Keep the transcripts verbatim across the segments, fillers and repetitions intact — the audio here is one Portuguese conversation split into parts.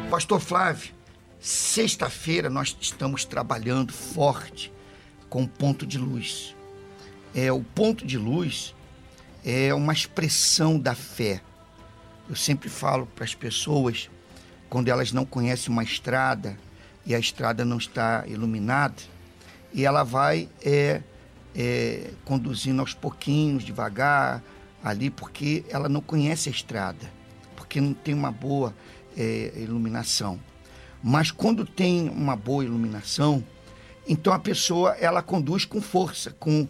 Pastor Flávio, sexta-feira nós estamos trabalhando forte com o ponto de luz. É, o ponto de luz é uma expressão da fé. Eu sempre falo para as pessoas, quando elas não conhecem uma estrada e a estrada não está iluminada, e ela vai é, é, conduzindo aos pouquinhos, devagar, ali, porque ela não conhece a estrada, porque não tem uma boa é, iluminação. Mas quando tem uma boa iluminação, então a pessoa ela conduz com força, com,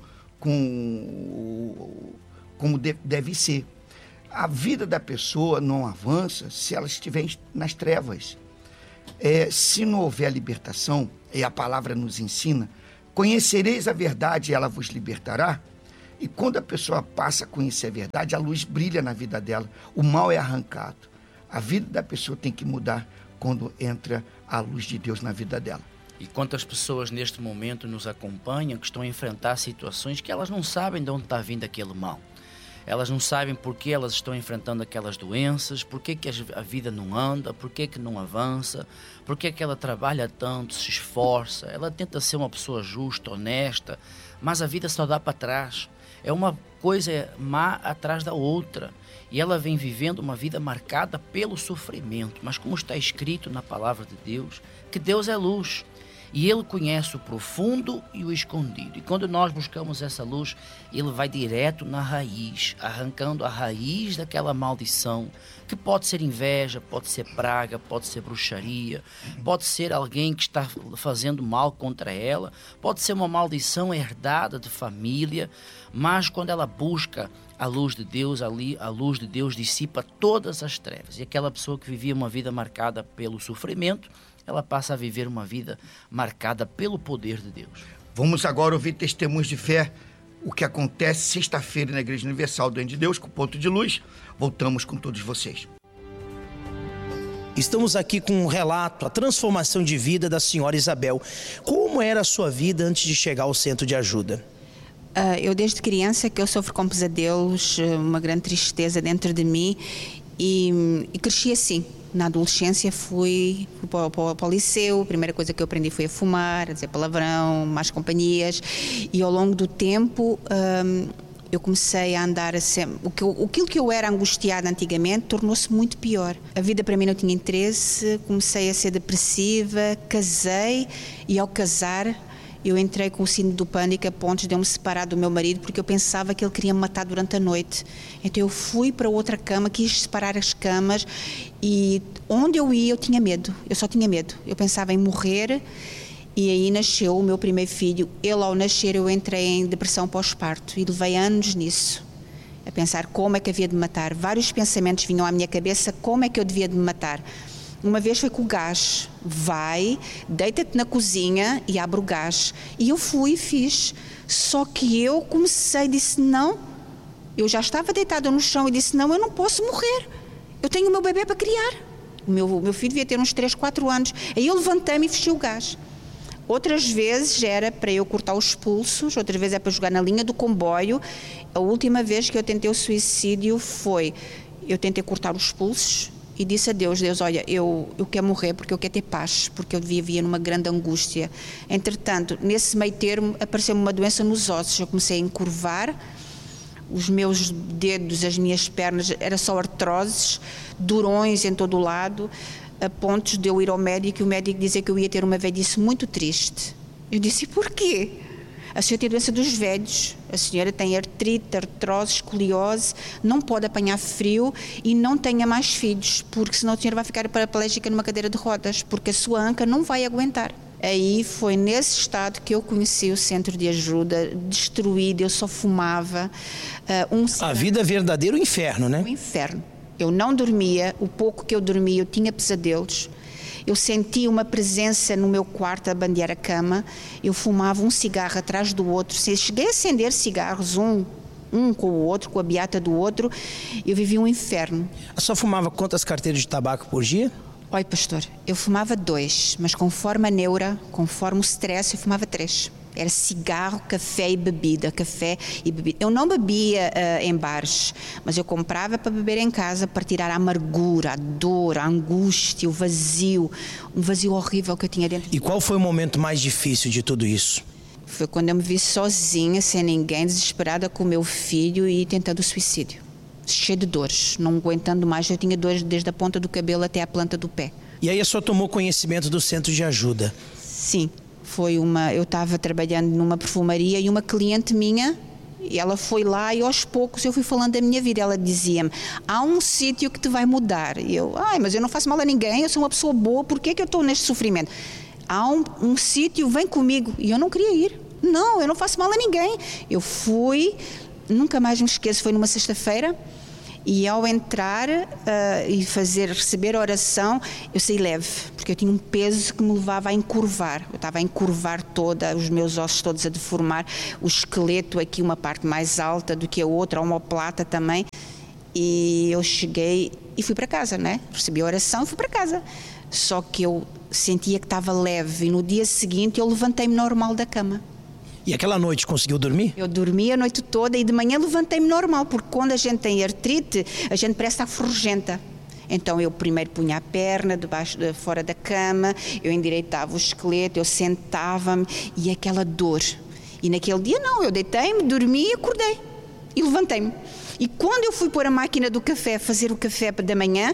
com como deve ser. A vida da pessoa não avança se ela estiver nas trevas. É, se não houver libertação, e a palavra nos ensina, conhecereis a verdade e ela vos libertará. E quando a pessoa passa a conhecer a verdade, a luz brilha na vida dela, o mal é arrancado. A vida da pessoa tem que mudar quando entra a luz de Deus na vida dela. E quantas pessoas neste momento nos acompanham que estão a enfrentar situações que elas não sabem de onde está vindo aquele mal. Elas não sabem por que elas estão enfrentando aquelas doenças, por que que a vida não anda, por que que não avança, por que que ela trabalha tanto, se esforça, ela tenta ser uma pessoa justa, honesta, mas a vida só dá para trás. É uma coisa má atrás da outra. E ela vem vivendo uma vida marcada pelo sofrimento. Mas como está escrito na palavra de Deus, que Deus é luz. E Ele conhece o profundo e o escondido. E quando nós buscamos essa luz, Ele vai direto na raiz, arrancando a raiz daquela maldição, que pode ser inveja, pode ser praga, pode ser bruxaria, pode ser alguém que está fazendo mal contra ela, pode ser uma maldição herdada de família, mas quando ela busca a luz de Deus, ali, a luz de Deus dissipa todas as trevas. E aquela pessoa que vivia uma vida marcada pelo sofrimento, ela passa a viver uma vida marcada pelo poder de Deus. Vamos agora ouvir testemunhos de fé, o que acontece sexta-feira na Igreja Universal do Reino de Deus, com o Ponto de Luz. Voltamos com todos vocês. Estamos aqui com um relato, a transformação de vida da senhora Isabel. Como era a sua vida antes de chegar ao centro de ajuda? Uh, eu desde criança que eu sofro com pesadelos, uma grande tristeza dentro de mim e, e cresci assim. Na adolescência fui, fui para, para, para o liceu, a primeira coisa que eu aprendi foi a fumar, a dizer palavrão, más companhias, e ao longo do tempo um, eu comecei a andar a ser, o que eu, aquilo que eu era angustiada antigamente tornou-se muito pior. A vida para mim não tinha interesse, comecei a ser depressiva, casei e ao casar eu entrei com o síndrome do pânico a ponto de eu me separar do meu marido porque eu pensava que ele queria me matar durante a noite. Então eu fui para outra cama, quis separar as camas e onde eu ia eu tinha medo, eu só tinha medo. Eu pensava em morrer e aí nasceu o meu primeiro filho. Ele ao nascer eu entrei em depressão pós-parto e levei anos nisso, a pensar como é que havia de me matar. Vários pensamentos vinham à minha cabeça, como é que eu devia de me matar. Uma vez foi com o gás, vai, deita-te na cozinha e abre o gás. E eu fui e fiz. Só que eu comecei, disse não, eu já estava deitada no chão e disse não, eu não posso morrer. Eu tenho o meu bebê para criar. O meu, o meu filho devia ter uns três, quatro anos. Aí eu levantei-me e fechei o gás. Outras vezes era para eu cortar os pulsos, outras vezes é para jogar na linha do comboio. A última vez que eu tentei o suicídio foi, eu tentei cortar os pulsos, e disse a Deus, Deus, olha, eu, eu quero morrer porque eu quero ter paz, porque eu vivia numa grande angústia. Entretanto, nesse meio termo, apareceu-me uma doença nos ossos. Eu comecei a encurvar, os meus dedos, as minhas pernas, era só artroses, durões em todo o lado, a pontos de eu ir ao médico e o médico dizer que eu ia ter uma velhice muito triste. Eu disse, e porquê? A senhora tem doença dos velhos, a senhora tem artrite, artrose, escoliose, não pode apanhar frio e não tenha mais filhos, porque senão a senhora vai ficar paraplégica numa cadeira de rodas, porque a sua anca não vai aguentar. Aí foi nesse estado que eu conheci o centro de ajuda, destruído, eu só fumava. Uh, um... A vida é verdadeiro inferno, né? Um inferno. Eu não dormia, o pouco que eu dormia eu tinha pesadelos. Eu sentia uma presença no meu quarto a bandear a cama, eu fumava um cigarro atrás do outro, cheguei a acender cigarros, um, um com o outro, com a beata do outro, eu vivia um inferno. A senhora fumava quantas carteiras de tabaco por dia? Olha, pastor, eu fumava dois, mas conforme a neura, conforme o stress, eu fumava três. Era cigarro, café e bebida, café e bebida. Eu não bebia uh, em bares, mas eu comprava para beber em casa, para tirar a amargura, a dor, a angústia, o vazio, um vazio horrível que eu tinha dentro. E qual foi o momento mais difícil de tudo isso? Foi quando eu me vi sozinha, sem ninguém, desesperada com o meu filho e tentando suicídio. Cheia de dores, não aguentando mais. Eu tinha dores desde a ponta do cabelo até a planta do pé. E aí a senhora tomou conhecimento do centro de ajuda? Sim, foi uma. Eu estava trabalhando numa perfumaria e uma cliente minha, e ela foi lá e aos poucos eu fui falando da minha vida. Ela dizia-me: há um sítio que te vai mudar. E eu, ai, mas eu não faço mal a ninguém, eu sou uma pessoa boa, por que é que eu estou neste sofrimento? Há um, um sítio, vem comigo. E eu não queria ir. Não, eu não faço mal a ninguém. Eu fui, nunca mais me esqueço, foi numa sexta-feira. E ao entrar uh, e fazer, receber a oração, eu saí leve, porque eu tinha um peso que me levava a encurvar. Eu estava a encurvar toda, os meus ossos todos a deformar, o esqueleto aqui uma parte mais alta do que a outra, a omoplata também. E eu cheguei e fui para casa, né? Recebi a oração e fui para casa. Só que eu sentia que estava leve e no dia seguinte eu levantei-me normal da cama. E aquela noite conseguiu dormir? Eu dormi a noite toda e de manhã levantei-me normal, porque quando a gente tem artrite, a gente parece estar forjenta. Então eu primeiro punha a perna debaixo, de, fora da cama, eu endireitava o esqueleto, eu sentava-me e aquela dor. E naquele dia não, eu deitei-me, dormi e acordei. E levantei-me. E quando eu fui pôr a máquina do café, fazer o café da manhã,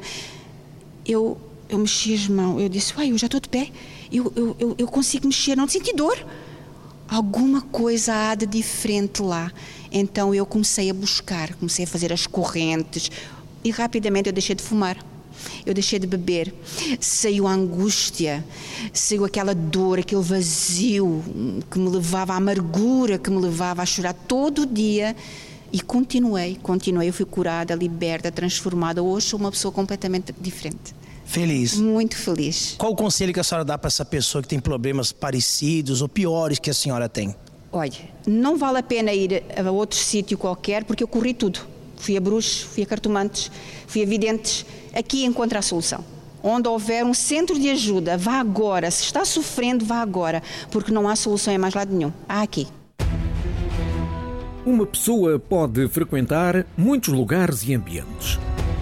eu, eu mexi as mãos, eu disse, uai, eu já estou de pé, eu, eu, eu, eu consigo mexer, não senti dor. Alguma coisa há de diferente lá. Então eu comecei a buscar, comecei a fazer as correntes e rapidamente eu deixei de fumar. Eu deixei de beber. Saiu a angústia, saiu aquela dor, aquele vazio que me levava à amargura, que me levava a chorar todo dia. E continuei, continuei. Eu fui curada, liberta, transformada. Hoje sou uma pessoa completamente diferente. Feliz. Muito feliz. Qual o conselho que a senhora dá para essa pessoa que tem problemas parecidos ou piores que a senhora tem? Olha, não vale a pena ir a outro sítio qualquer, porque eu corri tudo. Fui a bruxos, fui a cartomantes, fui a videntes. Aqui encontra a solução. Onde houver um centro de ajuda, vá agora. Se está sofrendo, vá agora, porque não há solução em mais lado nenhum. Há aqui. Uma pessoa pode frequentar muitos lugares e ambientes.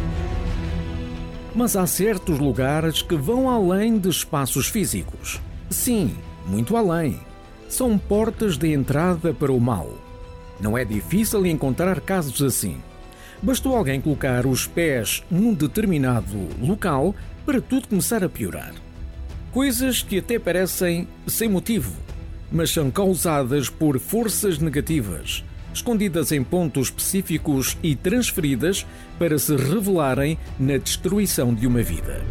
Mas há certos lugares que vão além de espaços físicos. Sim, muito além. São portas de entrada para o mal. Não é difícil encontrar casos assim. Bastou alguém colocar os pés num determinado local para tudo começar a piorar. Coisas que até parecem sem motivo, mas são causadas por forças negativas, escondidas em pontos específicos e transferidas para se revelarem na destruição de uma vida.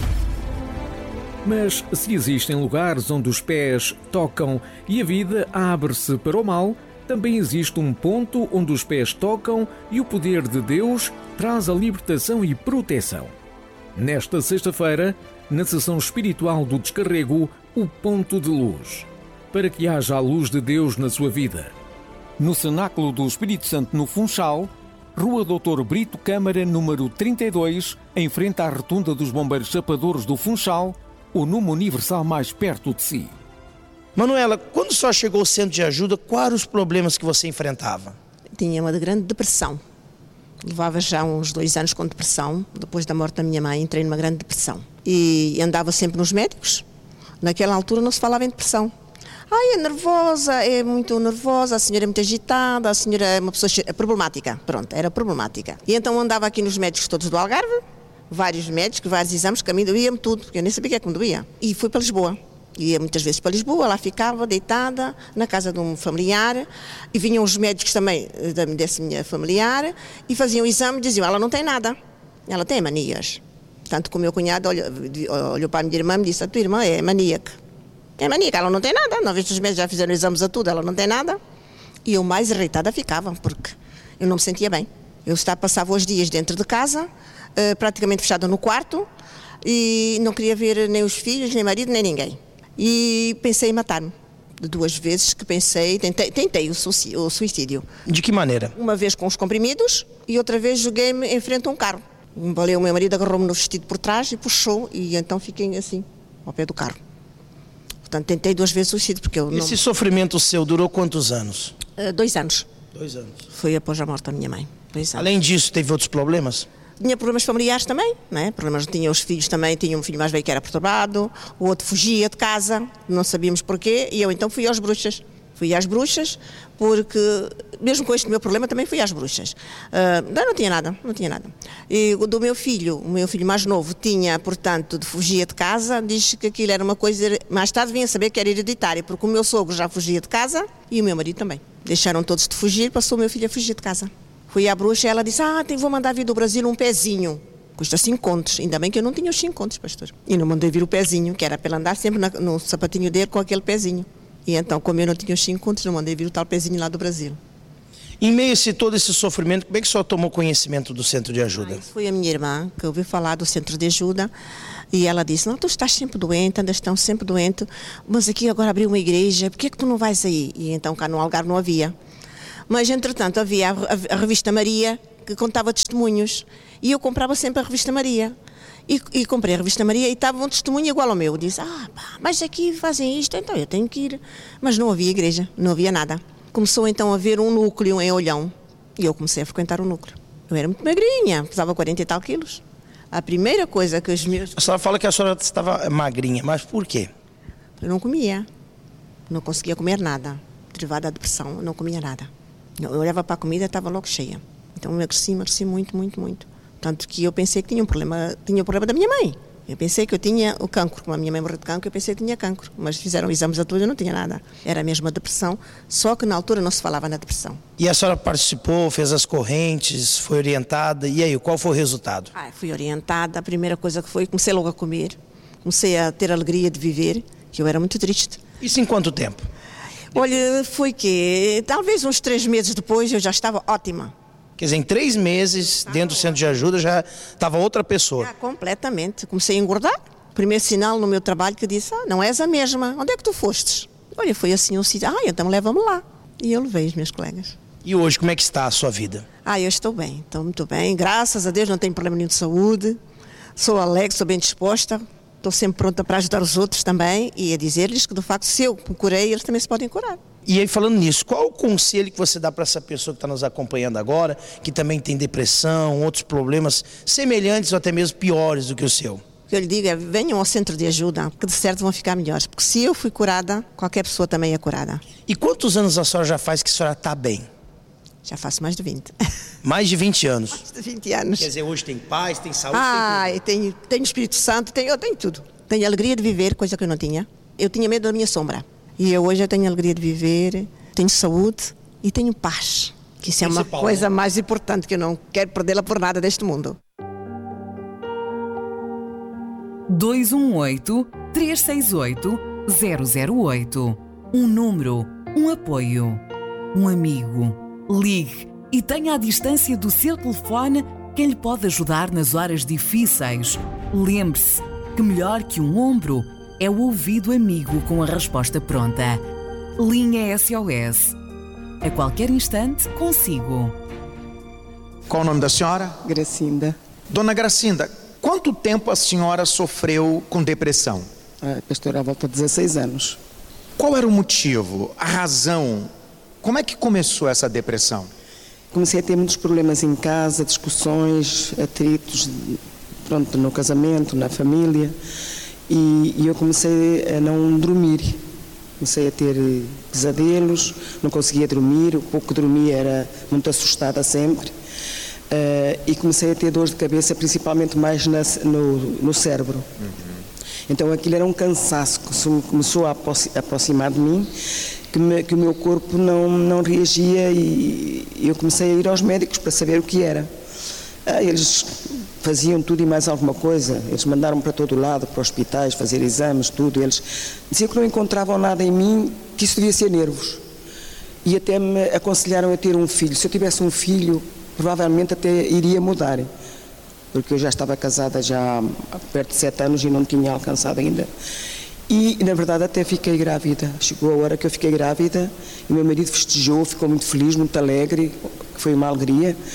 Mas se existem lugares onde os pés tocam e a vida abre-se para o mal, também existe um ponto onde os pés tocam e o poder de Deus traz a libertação e proteção. Nesta sexta-feira, na sessão espiritual do Descarrego, o ponto de luz, para que haja a luz de Deus na sua vida. No Cenáculo do Espírito Santo, no Funchal, Rua doutor Brito Câmara, número trinta e dois, em frente à Rotunda dos Bombeiros Chapadores do Funchal, o número universal mais perto de si. Manuela, quando só chegou ao centro de ajuda, quais eram os problemas que você enfrentava? Tinha uma grande depressão. Levava já uns dois anos com depressão. Depois da morte da minha mãe, entrei numa grande depressão. E andava sempre nos médicos. Naquela altura não se falava em depressão. Ai, é nervosa, é muito nervosa, a senhora é muito agitada, a senhora é uma pessoa problemática. Pronto, era problemática. E então andava aqui nos médicos todos do Algarve, vários médicos, vários exames, que a mim doía-me tudo, porque eu nem sabia o que é que me doía. E fui para Lisboa. Ia muitas vezes para Lisboa, lá ficava deitada, na casa de um familiar, e vinham os médicos também desse minha familiar, e faziam o exame e diziam, ela não tem nada, ela tem manias. Tanto que o meu cunhado olhou, olhou para a minha irmã e me disse, a tua irmã é maníaca. É maníaca, ela não tem nada, não viste os médicos já fizeram exames a tudo, ela não tem nada. E eu mais irritada ficava, porque eu não me sentia bem. Eu estava, passava os dias dentro de casa, praticamente fechada no quarto, e não queria ver nem os filhos, nem marido, nem ninguém. E pensei em matar-me. De duas vezes que pensei, tentei, tentei o suicídio. De que maneira? Uma vez com os comprimidos e outra vez joguei-me em frente a um carro. O meu marido agarrou-me no vestido por trás e puxou, e então fiquei assim, ao pé do carro. Portanto, tentei duas vezes suicídio, porque eu não... Esse sofrimento seu durou quantos anos? Uh, dois anos. Dois anos. Foi após a morte da minha mãe. Dois anos. Além disso, teve outros problemas? Tinha problemas familiares também, né? Problemas, tinha os filhos também, tinha um filho mais velho que era perturbado, o outro fugia de casa, não sabíamos porquê, e eu então fui às bruxas. Fui às bruxas, porque, mesmo com este meu problema, também fui às bruxas. Uh, não, não tinha nada, não tinha nada. E do meu filho, o meu filho mais novo, tinha, portanto, de fugia de casa, diz que aquilo era uma coisa, mais tarde vinha saber que era hereditária, porque o meu sogro já fugia de casa e o meu marido também. Deixaram todos de fugir, passou o meu filho a fugir de casa. Fui à bruxa e ela disse, ah, vou mandar vir do Brasil um pezinho. Custa cinco contos. Ainda bem que eu não tinha os cinco contos, pastor. E não mandei vir o pezinho, que era para ele andar sempre na, no sapatinho dele com aquele pezinho. E então, como eu não tinha os cinco contos, não mandei vir o tal pezinho lá do Brasil. Em meio a todo esse sofrimento, como é que o senhor tomou conhecimento do centro de ajuda? Ah, foi a minha irmã que ouviu falar do centro de ajuda e ela disse, não, tu estás sempre doente, andas tão sempre doente, mas aqui agora abriu uma igreja, por que é que tu não vais aí? E então cá no Algarve não havia. Mas, entretanto, havia a, a, a revista Maria, que contava testemunhos. E eu comprava sempre a revista Maria. E, e comprei a revista Maria e estava um testemunho igual ao meu. Eu disse, ah, pá, mas aqui fazem isto, então eu tenho que ir. Mas não havia igreja, não havia nada. Começou então a haver um núcleo em Olhão. E eu comecei a frequentar o núcleo. Eu era muito magrinha, pesava quarenta e tal quilos. A primeira coisa que os meus... A senhora fala que a senhora estava magrinha, mas por quê? Eu não comia. Não conseguia comer nada. Derivada da depressão, eu não comia nada. Eu olhava para a comida e estava logo cheia. Então eu emagreci, emagreci muito, muito, muito. Tanto que eu pensei que tinha um problema, tinha um problema da minha mãe. Eu pensei que eu tinha o cancro. Como a minha mãe morreu de cancro, eu pensei que tinha cancro. Mas fizeram exames a tudo e eu não tinha nada. Era mesmo a depressão, só que na altura não se falava na depressão. E a senhora participou, fez as correntes, foi orientada. E aí, qual foi o resultado? Ah, fui orientada. A primeira coisa que foi, comecei logo a comer. Comecei a ter a alegria de viver, que eu era muito triste. Isso em quanto tempo? Olha, foi que talvez uns três meses depois eu já estava ótima. Quer dizer, em três meses, ah, dentro do centro de ajuda, já estava outra pessoa. Ah, completamente. Comecei a engordar. Primeiro sinal no meu trabalho que disse, ah, não és a mesma. Onde é que tu fostes? Olha, foi assim um sítio. Ah, então leva-me lá. E eu levei os meus colegas. E hoje, como é que está a sua vida? Ah, eu estou bem. Estou muito bem. Graças a Deus, não tenho problema nenhum de saúde. Sou alegre, sou bem disposta. Estou sempre pronta para ajudar os outros também e a dizer-lhes que, de facto, se eu me curei, eles também se podem curar. E aí, falando nisso, qual o conselho que você dá para essa pessoa que está nos acompanhando agora, que também tem depressão, outros problemas semelhantes ou até mesmo piores do que o seu? O que eu lhe digo é, venham ao centro de ajuda, que de certo vão ficar melhores. Porque se eu fui curada, qualquer pessoa também é curada. E quantos anos a senhora já faz que a senhora está bem? Já faço mais de vinte. Mais de vinte anos? Mais de vinte anos. Quer dizer, hoje tem paz, tem saúde, ah, tem tudo. Tenho, tenho Espírito Santo, tenho, eu tenho tudo. Tenho alegria de viver, coisa que eu não tinha. Eu tinha medo da minha sombra. E eu, hoje eu tenho alegria de viver, tenho saúde e tenho paz. Que isso é uma coisa mais importante, que eu não quero perdê-la por nada deste mundo. dois um oito, três seis oito, zero zero oito. Um número, um apoio, um amigo. Ligue e tenha à distância do seu telefone quem lhe pode ajudar nas horas difíceis. Lembre-se que melhor que um ombro é o ouvido amigo com a resposta pronta. Linha S O S. A qualquer instante, consigo. Qual o nome da senhora? Gracinda. Dona Gracinda, quanto tempo a senhora sofreu com depressão? Ah, pastor, à volta de dezesseis anos. Qual era o motivo, a razão? Como é que começou essa depressão? Comecei a ter muitos problemas em casa, discussões, atritos, pronto, no casamento, na família. E, e eu comecei a não dormir. Comecei a ter pesadelos, não conseguia dormir, o pouco que dormia era muito assustada sempre. Uh, e comecei a ter dores de cabeça, principalmente mais na, no, no cérebro. Uhum. Então aquilo era um cansaço que começou a aproximar de mim, que, me, que o meu corpo não, não reagia e eu comecei a ir aos médicos para saber o que era. Ah, eles faziam tudo e mais alguma coisa, eles mandaram para todo lado, para hospitais, fazer exames, tudo. Eles diziam que não encontravam nada em mim, que isso devia ser nervos. E até me aconselharam a ter um filho. Se eu tivesse um filho, provavelmente até iria mudar, porque eu já estava casada já há perto de sete anos e não tinha alcançado ainda. E, na verdade, até fiquei grávida. Chegou a hora que eu fiquei grávida e o meu marido festejou, ficou muito feliz, muito alegre, que foi uma alegria.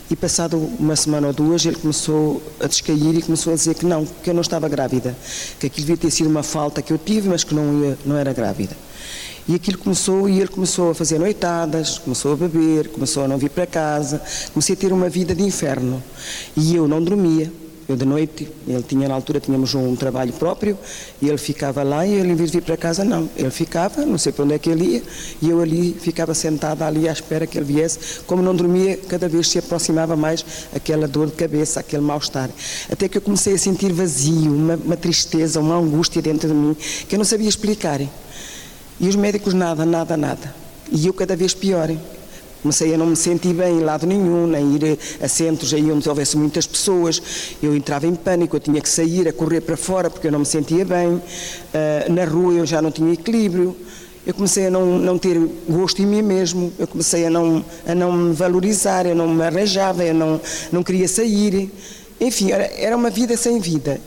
E passado uma semana ou duas, ele começou a descair e começou a dizer que não, que eu não estava grávida, que aquilo devia ter sido uma falta que eu tive, mas que não, ia, não era grávida. E aquilo começou, e ele começou a fazer noitadas, começou a beber, começou a não vir para casa, comecei a ter uma vida de inferno. E eu não dormia. Eu de noite, ele tinha na altura, tínhamos um trabalho próprio, e ele ficava lá, e ele em vez de vir para casa, não. Ele ficava, não sei para onde é que ele ia, e eu ali ficava sentada ali à espera que ele viesse. Como não dormia, cada vez se aproximava mais aquela dor de cabeça, aquele mal-estar. Até que eu comecei a sentir vazio, uma, uma tristeza, uma angústia dentro de mim, que eu não sabia explicar. E os médicos nada, nada, nada. E eu cada vez pior. Comecei a não me sentir bem em lado nenhum, nem ir a centros aí onde houvesse muitas pessoas. Eu entrava em pânico, eu tinha que sair a correr para fora porque eu não me sentia bem. Uh, na rua eu já não tinha equilíbrio. Eu comecei a não, não ter gosto em mim mesmo. Eu comecei a não, a não me valorizar, eu não me arranjava, eu não, não queria sair. Enfim, era, era uma vida sem vida.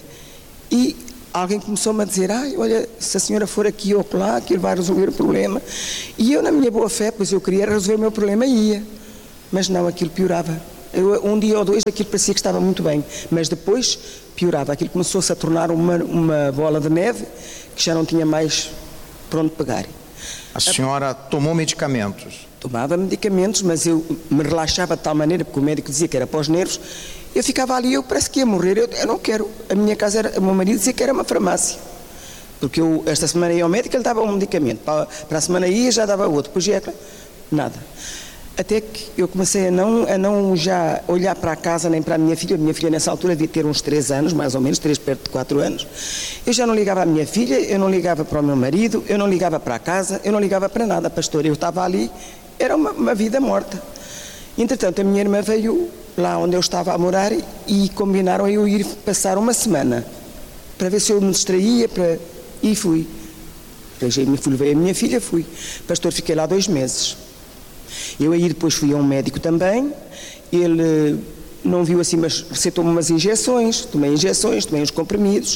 E alguém começou-me a dizer, ah, olha, se a senhora for aqui ou lá, aquilo vai resolver o problema. E eu, na minha boa fé, pois eu queria resolver o meu problema e ia. Mas não, aquilo piorava. Eu, um dia ou dois aquilo parecia que estava muito bem, mas depois piorava. Aquilo começou-se a tornar uma, uma bola de neve que já não tinha mais para onde pegar. A senhora tomou medicamentos? Tomava medicamentos, mas eu me relaxava de tal maneira, porque o médico dizia que era para os nervos. Eu ficava ali, eu parece que ia morrer, eu, eu não quero. A minha casa, era, o meu marido dizia que era uma farmácia. Porque eu, esta semana ia ao médico, ele dava um medicamento. Para, para a semana ia, já dava outro. Depois ia, nada. Até que eu comecei a não, a não já olhar para a casa, nem para a minha filha. A minha filha nessa altura devia ter uns três anos, mais ou menos, três perto de quatro anos. Eu já não ligava à minha filha, eu não ligava para o meu marido, eu não ligava para a casa, eu não ligava para nada, pastor. Eu estava ali, era uma, uma vida morta. Entretanto, a minha irmã veio lá onde eu estava a morar e combinaram eu ir passar uma semana para ver se eu me distraía, para... e fui. Levei a minha filha, fui. Pastor, fiquei lá dois meses. Eu aí depois fui a um médico também, ele não viu assim, mas receitou-me umas injeções, tomei injeções, tomei uns comprimidos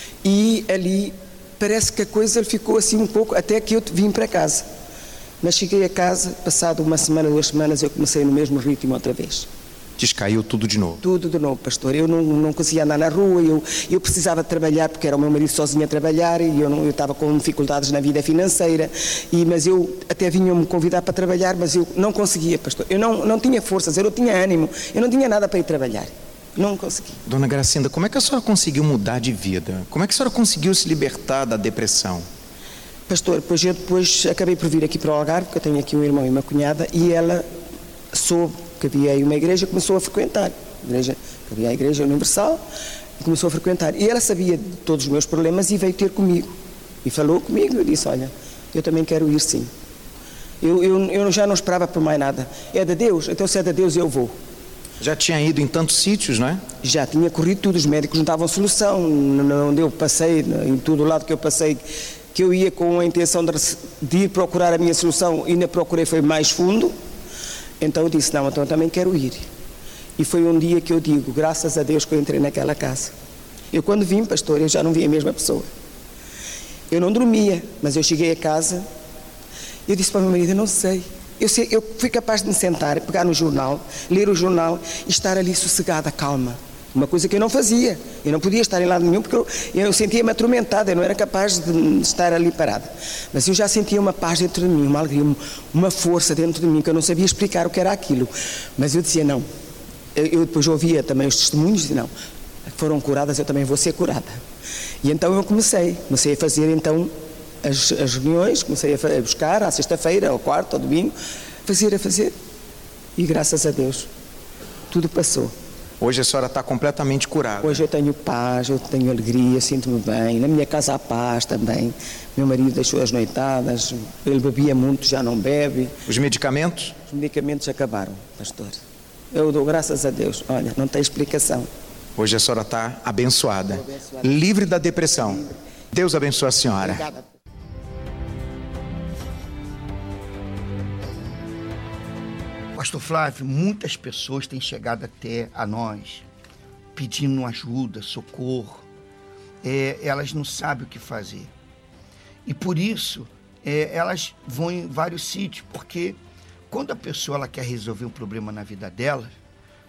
e ali parece que a coisa ficou assim um pouco, até que eu vim para casa. Mas cheguei a casa, passado uma semana, duas semanas, eu comecei no mesmo ritmo outra vez. Descaiu tudo de novo? Tudo de novo, pastor. Eu não, não conseguia andar na rua, eu, eu precisava de trabalhar, porque era o meu marido sozinho a trabalhar e eu, não, eu estava com dificuldades na vida financeira, e, mas eu até vinham-me convidar para trabalhar, mas eu não conseguia, pastor. Eu não, não tinha forças, eu não tinha ânimo, eu não tinha nada para ir trabalhar. Não consegui. Dona Gracinda, como é que a senhora conseguiu mudar de vida? Como é que a senhora conseguiu se libertar da depressão? Pastor, pois eu depois acabei por vir aqui para o Algarve, porque eu tenho aqui um irmão e uma cunhada, e ela soube que havia aí uma igreja, começou a frequentar. A igreja, havia a Igreja Universal, e começou a frequentar. E ela sabia de todos os meus problemas e veio ter comigo. E falou comigo, eu disse, olha, eu também quero ir sim. Eu, eu, eu já não esperava por mais nada. É de Deus? Então se é de Deus eu vou. Já tinha ido em tantos sítios, não é? Já tinha corrido tudo, os médicos não davam solução. Onde eu passei, em todo o lado que eu passei, que eu ia com a intenção de, de ir procurar a minha solução, ainda procurei, foi mais fundo. Então eu disse, não, então eu também quero ir. E foi um dia que eu digo, graças a Deus que eu entrei naquela casa. Eu quando vim, pastor, eu já não vi a mesma pessoa. Eu não dormia, mas eu cheguei a casa, eu disse para o meu marido, eu não sei. Eu, sei, eu fui capaz de me sentar, pegar no jornal, ler o jornal e estar ali sossegada, calma. Uma coisa que eu não fazia. Eu não podia estar em lado nenhum porque eu, eu sentia-me atormentada, eu não era capaz de estar ali parada. Mas eu já sentia uma paz dentro de mim, uma alegria, uma força dentro de mim, que eu não sabia explicar o que era aquilo. Mas eu dizia, não. Eu, eu depois ouvia também os testemunhos e dizia, não, foram curadas, eu também vou ser curada. E então eu comecei, comecei a fazer então as, as reuniões, comecei a buscar à sexta-feira, ao quarto, ao domingo, fazer, a fazer. E graças a Deus, tudo passou. Hoje a senhora está completamente curada. Hoje eu tenho paz, eu tenho alegria, sinto-me bem. Na minha casa há paz também. Meu marido deixou as noitadas, ele bebia muito, já não bebe. Os medicamentos? Os medicamentos acabaram, pastor. Eu dou graças a Deus. Olha, não tem explicação. Hoje a senhora está abençoada, abençoada, livre da depressão. Livre. Deus abençoe a senhora. Obrigada. Pastor Flávio, muitas pessoas têm chegado até a nós pedindo ajuda, socorro. É, elas não sabem o que fazer. E por isso, é, elas vão em vários sítios, porque quando a pessoa ela quer resolver um problema na vida dela,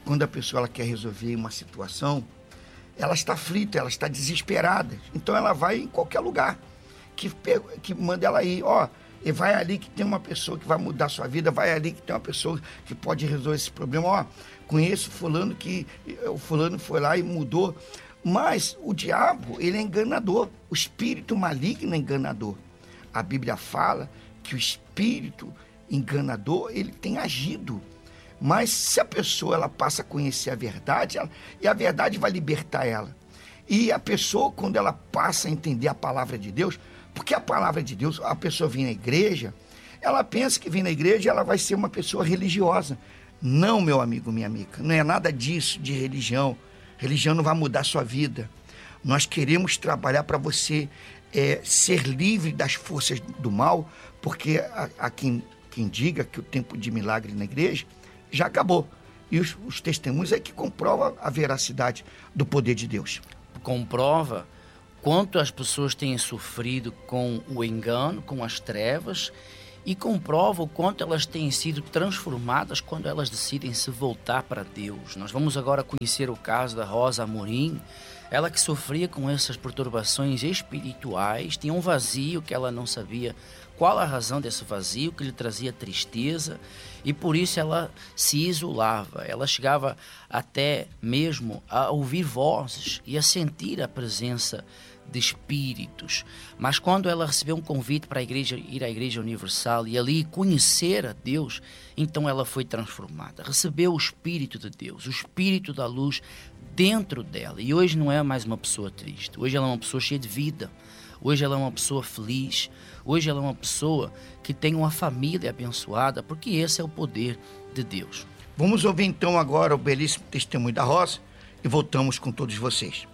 quando a pessoa ela quer resolver uma situação, ela está aflita, ela está desesperada. Então ela vai em qualquer lugar que, que manda ela ir. Ó, e vai ali que tem uma pessoa que vai mudar a sua vida, vai ali que tem uma pessoa que pode resolver esse problema. Ó, conheço fulano que o fulano foi lá e mudou. Mas o diabo, ele é enganador. O espírito maligno é enganador. A Bíblia fala que o espírito enganador, ele tem agido. Mas se a pessoa ela passa a conhecer a verdade, ela, e a verdade vai libertar ela. E a pessoa, quando ela passa a entender a palavra de Deus, porque a palavra de Deus, a pessoa vem na igreja, ela pensa que vem na igreja e ela vai ser uma pessoa religiosa. Não, meu amigo, minha amiga, não é nada disso de religião. Religião não vai mudar a sua vida. Nós queremos trabalhar para você é, ser livre das forças do mal, porque há, há quem, quem diga que o tempo de milagre na igreja já acabou. E os, os testemunhos é que comprova a veracidade do poder de Deus. Comprova quanto as pessoas têm sofrido com o engano, com as trevas, e comprova o quanto elas têm sido transformadas quando elas decidem se voltar para Deus. Nós vamos agora conhecer o caso da Rosa Amorim, ela que sofria com essas perturbações espirituais, tinha um vazio que ela não sabia qual a razão desse vazio, que lhe trazia tristeza, e por isso ela se isolava. Ela chegava até mesmo a ouvir vozes e a sentir a presença de espíritos. Mas quando ela recebeu um convite para a igreja, ir à Igreja Universal e ali conhecer a Deus, então ela foi transformada. Recebeu o Espírito de Deus, o Espírito da luz dentro dela. E hoje não é mais uma pessoa triste. Hoje ela é uma pessoa cheia de vida. Hoje ela é uma pessoa feliz. Hoje ela é uma pessoa que tem uma família abençoada, porque esse é o poder de Deus. Vamos ouvir então agora o belíssimo testemunho da Rosa e voltamos com todos vocês.